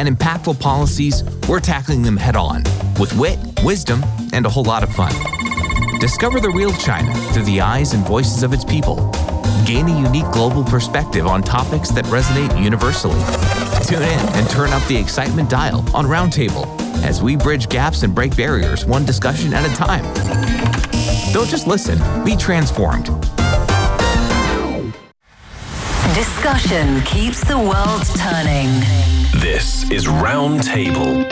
and impactful policies, we're tackling them head on with wit, wisdom, and a whole lot of fun. Discover the real China through the eyes and voices of its people. Gain a unique global perspective on topics that resonate universally. Tune in and turn up the excitement dial on Roundtable as we bridge gaps and break barriers one discussion at a time. Don't just listen, be transformed. Discussion keeps the world turning. This is Roundtable.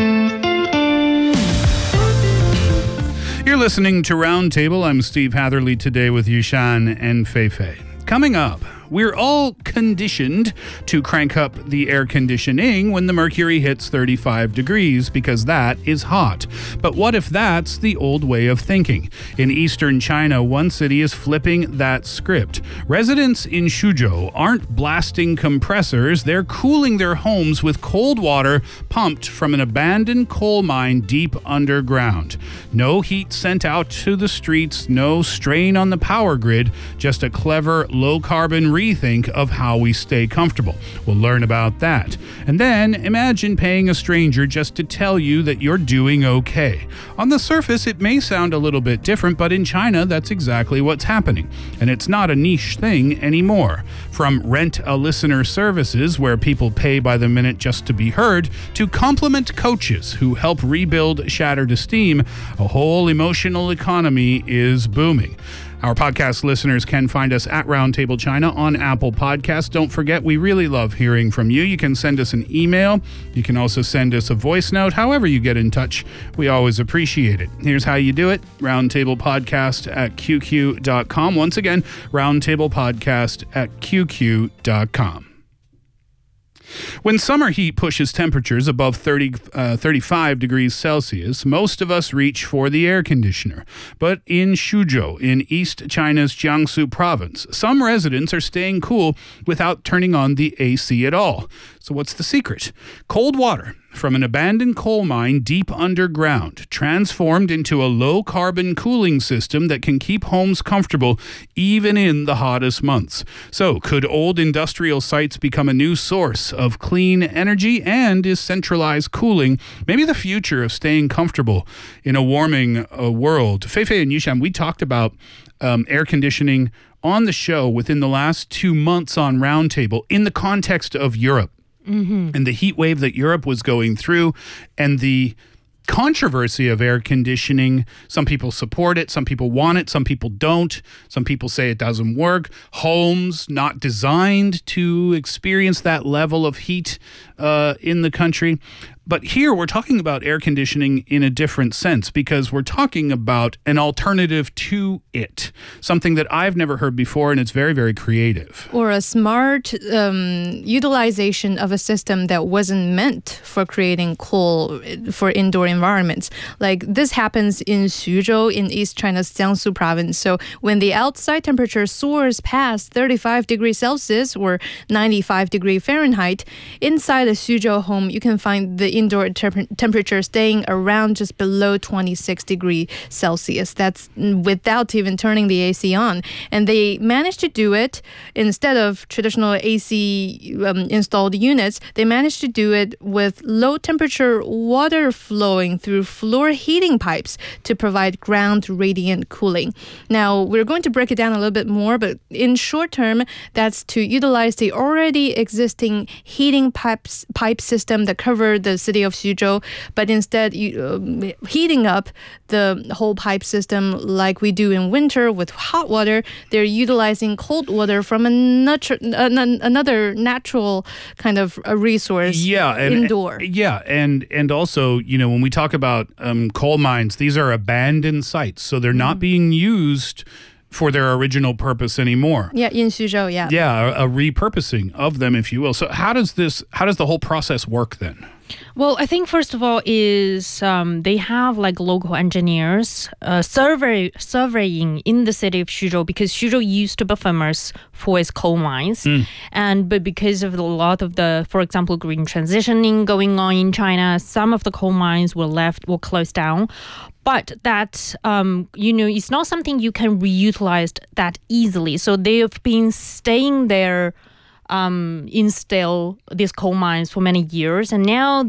You're listening to Roundtable. I'm Steve Hatherley today with Yushan and Feifei. Coming up, we're all conditioned to crank up the air conditioning when the mercury hits 35 degrees because that is hot. But what if that's the old way of thinking? In eastern China, one city is flipping that script. Residents in Suzhou aren't blasting compressors, they're cooling their homes with cold water pumped from an abandoned coal mine deep underground. No heat sent out to the streets, no strain on the power grid, just a clever low-carbon rethink of how we stay comfortable. We'll learn about that. And then imagine paying a stranger just to tell you that you're doing okay. On the surface, it may sound a little bit different, but in China, that's exactly what's happening. And it's not a niche thing anymore. From rent-a-listener services, where people pay by the minute just to be heard, to compliment coaches who help rebuild shattered esteem, a whole emotional economy is booming. Our podcast listeners can find us at Roundtable China on Apple Podcasts. Don't forget, we really love hearing from you. You can send us an email. You can also send us a voice note. However you get in touch, we always appreciate it. Here's how you do it. roundtablepodcast@qq.com. Once again, roundtablepodcast@qq.com. When summer heat pushes temperatures above 35 degrees Celsius, most of us reach for the air conditioner. But in Suzhou, in East China's Jiangsu province, some residents are staying cool without turning on the AC at all. So what's the secret? Cold water from an abandoned coal mine deep underground, transformed into a low-carbon cooling system that can keep homes comfortable even in the hottest months. So, could old industrial sites become a new source of clean energy, and is centralized cooling maybe the future of staying comfortable in a warming world? Feifei and Yushan, we talked about air conditioning on the show within the last 2 months on Roundtable in the context of Europe. Mm-hmm. And the heat wave that Europe was going through and the controversy of air conditioning. Some people support it, some people want it, some people don't. Some people say it doesn't work. Homes not designed to experience that level of heat in the country. But here we're talking about air conditioning in a different sense because we're talking about an alternative to it, something that I've never heard before, and it's very, very creative. Or a smart utilization of a system that wasn't meant for creating cool for indoor environments. Like this happens in Suzhou in East China's Jiangsu province. So when the outside temperature soars past 35 degrees Celsius or 95 degrees Fahrenheit, inside a Suzhou home, you can find the indoor temperature staying around just below 26 degrees Celsius. That's without even turning the AC on. And they managed to do it instead of traditional AC installed units. They managed to do it with low temperature water flowing through floor heating pipes to provide ground radiant cooling. Now, we're going to break it down a little bit more, but in short term, that's to utilize the already existing heating pipe system that covered the city of Suzhou, but instead heating up the whole pipe system like we do in winter with hot water. They're utilizing cold water from another natural kind of a resource indoor. And also, when we talk about coal mines, these are abandoned sites, so they're not being used for their original purpose anymore. Yeah, in Suzhou, yeah. Yeah, a repurposing of them, if you will. So how does the whole process work then? Well, I think first of all is they have like local engineers surveying in the city of Suzhou, because Suzhou used to be famous for its coal mines, but because of a lot of the, for example, green transitioning going on in China, some of the coal mines were closed down. But that, it's not something you can reutilize that easily. So they've been staying there in still these coal mines for many years, and now